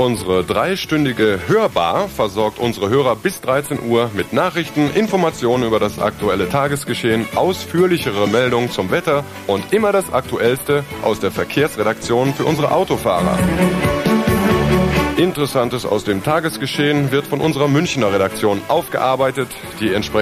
Unsere 3-stündige Hörbar versorgt unsere Hörer bis 13 Uhr mit Nachrichten, Informationen über das aktuelle Tagesgeschehen, ausführlichere Meldungen zum Wetter und immer das Aktuellste aus der Verkehrsredaktion für unsere Autofahrer. Interessantes aus dem Tagesgeschehen wird von unserer Münchner Redaktion aufgearbeitet. Die entsprechende